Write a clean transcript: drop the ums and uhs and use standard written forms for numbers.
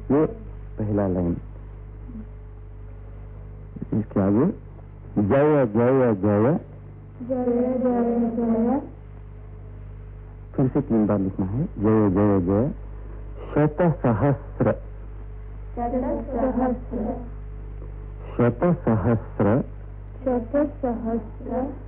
ये पहला लाइन। इसके आगे जय जय जय, जय जय जय, फिर से 3 बार लिखना है। जय जय जय शत सहस्र, सहस्र, शत सहस्र, शत सहस्र,